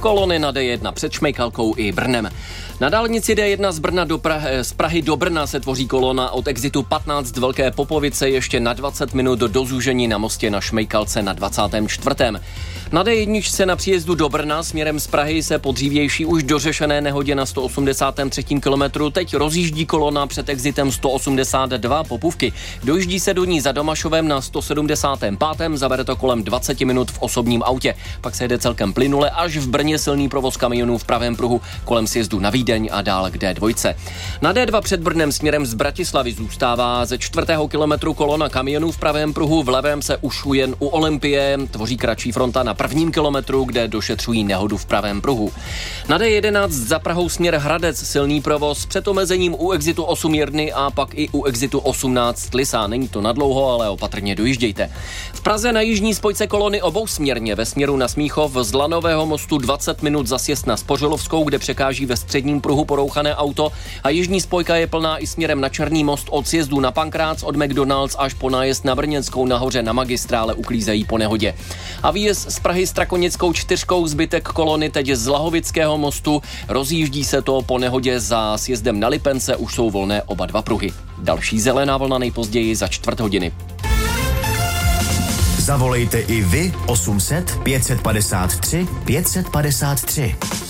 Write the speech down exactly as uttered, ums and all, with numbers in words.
kolony na D jedna před Šmejkalkou i Brnem. Na dálnici D jedna z, Brna do Prahy, z Prahy do Brna se tvoří kolona od exitu patnáct Velké Popovice ještě na dvacet minut do zúžení na mostě na Šmejkalce na dvacátém čtvrtém Na D jedna se na příjezdu do Brna směrem z Prahy se po dřívější už dořešené nehodě na sto osmdesátém třetím kilometru teď rozjíždí kolona před exitem sto osmdesát dva Popůvky. Dojíždí se do ní za Domašovem na sto sedmdesátém pátém Zabere to kolem dvacet minut v osobním autě. Pak se jede celkem plynule až v Brně silný provoz kamionů v pravém pruhu kolem sjezdu na Vídeň a dál k D dva. Na D dva před Brnem směrem z Bratislavy zůstává ze čtvrtého kilometru kolona kamionů v pravém pruhu, v levém se už jen u Olympie tvoří kratší fronta na prvním kilometru, kde došetřují nehodu v pravém pruhu. Na D jedenáct za Prahou směr Hradec silný provoz před omezením u exitu osm Jirny a pak i u exitu osmnáct Lysá. Není to nadlouho, ale opatrně dojíždějte. V Praze na jižní spojce kolony obousměrně ve směru na Smíchov z Lanového mostu dvacet minut za sjezd na Spořilovskou, kde překáží ve středním pruhu porouchané auto a jižní spojka je plná i směrem na Černý most od sjezdu na Pankrác, od McDonald's až po nájezd na Brněnskou nahoře na magistrále uklízejí po nehodě. A výjezd z Prahy Strakonickou čtyřkou zbytek kolony teď z Lahovického mostu, rozjíždí se to po nehodě za sjezdem na Lipence, už jsou volné oba dva pruhy. Další zelená vlna nejpozději za čtvrt hodiny. Zavolejte i vy osm set pět set padesát tři pět set padesát tři.